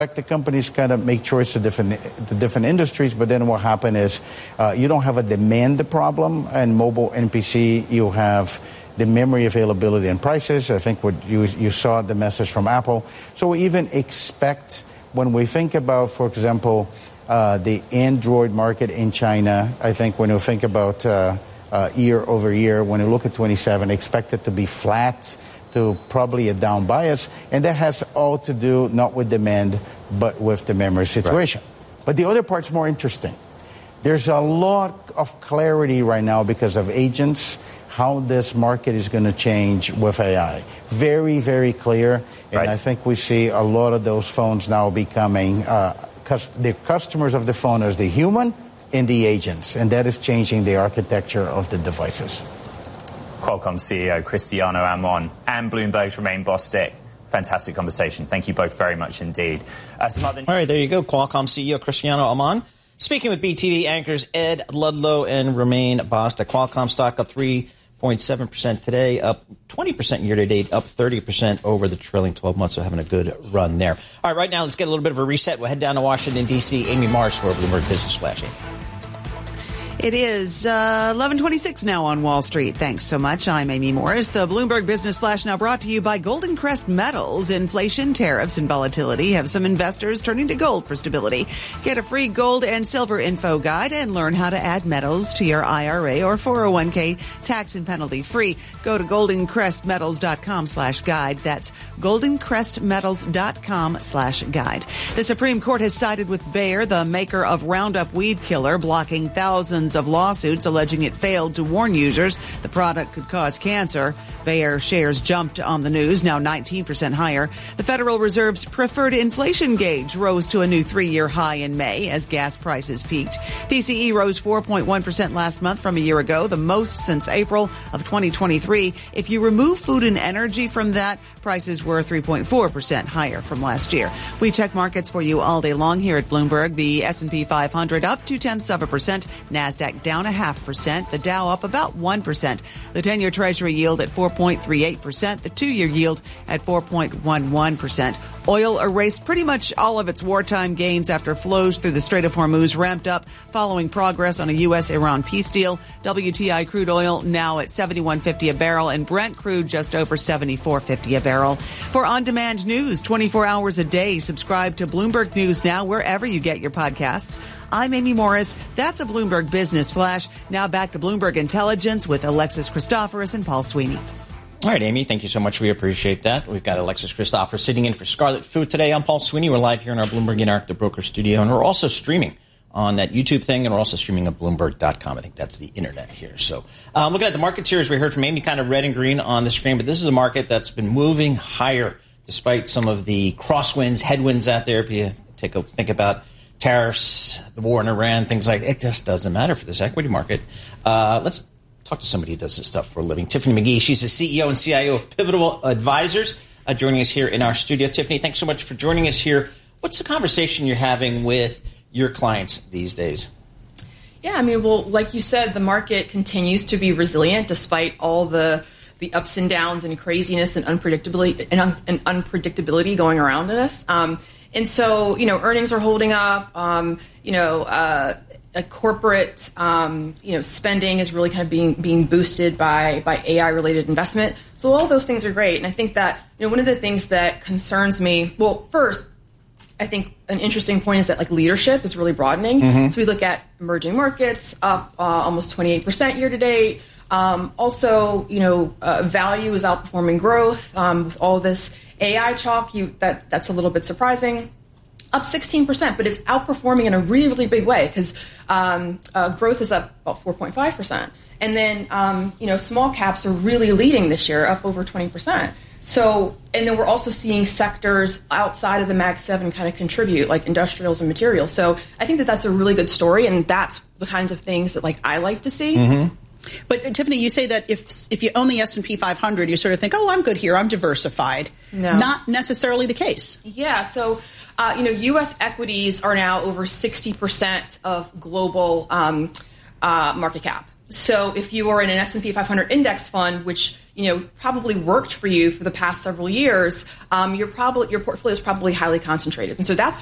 The companies kind of make choice to different industries, but then what happened is you don't have a demand problem in mobile NPC. You have the memory availability and prices. I think what you saw the message from Apple. So we even expect when we think about, for example, the Android market in China, I think when you think about year over year, when you look at 27, expect it to be flat to probably a down bias, and that has all to do not with demand, but with the memory situation. Right. But the other part's more interesting. There's a lot of clarity right now because of agents, how this market is going to change with AI. Very, very clear, and right. I think we see a lot of those phones now becoming, the customers of the phone as the human and the agents, and that is changing the architecture of the devices. Qualcomm CEO Cristiano Amon and Bloomberg's Romain Bostick. Fantastic conversation. Thank you both very much indeed. All right, there you go. Qualcomm CEO Cristiano Amon speaking with BTV anchors Ed Ludlow and Romain Bostick. Qualcomm stock up 3.7% today, up 20% year-to-date, up 30% over the trailing 12 months, so having a good run there. All right now let's get a little bit of a reset. We'll head down to Washington, D.C. Amy Morris for Bloomberg Business Flash. It is 11:26 now on Wall Street. Thanks so much. I'm Amy Morris. The Bloomberg Business Flash now brought to you by Golden Crest Metals. Inflation, tariffs, and volatility have some investors turning to gold for stability. Get a free gold and silver info guide and learn how to add metals to your IRA or 401k tax and penalty free. Go to goldencrestmetals.com/guide. That's goldencrestmetals.com/guide. The Supreme Court has sided with Bayer, the maker of Roundup weed killer, blocking thousands of lawsuits alleging it failed to warn users the product could cause cancer. Bayer shares jumped on the news, now 19% higher. The Federal Reserve's preferred inflation gauge rose to a new 3-year high in May as gas prices peaked. PCE rose 4.1% last month from a year ago, the most since April of 2023. If you remove food and energy from that, prices were 3.4% higher from last year. We check markets for you all day long here at Bloomberg. The S&P 500 up 0.2%, NASDAQ down 0.5%, the Dow up about 1%. The 10-year Treasury yield at 4.38%, the 2-year yield at 4.11%. Oil erased pretty much all of its wartime gains after flows through the Strait of Hormuz ramped up following progress on a U.S.-Iran peace deal. WTI crude oil now at $71.50 a barrel and Brent crude just over $74.50 a barrel. For on-demand news 24 hours a day, subscribe to Bloomberg News Now wherever you get your podcasts. I'm Amy Morris. That's a Bloomberg Business Flash. Now back to Bloomberg Intelligence with Alexis Christoforous and Paul Sweeney. All right, Amy, thank you so much. We appreciate that. We've got Alexis Christoforous sitting in for Scarlet Fu today. I'm Paul Sweeney. We're live here in our Bloomberg Interactive Broker studio, and we're also streaming on that YouTube thing, and we're also streaming at Bloomberg.com. I think that's the internet here. So looking at the markets here, as we heard from Amy, kind of red and green on the screen, but this is a market that's been moving higher despite some of the crosswinds, headwinds out there. If you think about tariffs, the war in Iran, things like that, it just doesn't matter for this equity market. Let's talk to somebody who does this stuff for a living. Tiffany McGee, she's the CEO and CIO of Pivotal Advisors, joining us here in our studio. Tiffany, thanks so much for joining us here. What's the conversation you're having with your clients these days? Yeah, I mean, well, like you said, the market continues to be resilient despite all the ups and downs and craziness and unpredictability going around in us. And so, earnings are holding up. Corporate, spending is really kind of being boosted by AI-related investment. So all those things are great. And I think that, one of the things that concerns me, well, first, I think an interesting point is that leadership is really broadening. Mm-hmm. So we look at emerging markets up almost 28% year to date. Also, value is outperforming growth with all this AI talk. That's a little bit surprising. Up 16%, but it's outperforming in a really, really big way because growth is up about 4.5%. And then, small caps are really leading this year, up over 20%. So, and then we're also seeing sectors outside of the Mag 7 kind of contribute, like industrials and materials. So I think that that's a really good story, and that's the kinds of things that I like to see. Mm-hmm. But Tiffany, you say that if you own the S&P 500, you sort of think, oh, I'm good here, I'm diversified. No. Not necessarily the case. Yeah, so U.S. equities are now over 60% of global market cap. So if you are in an S&P 500 index fund, which probably worked for you for the past several years, your portfolio is probably highly concentrated. And so that's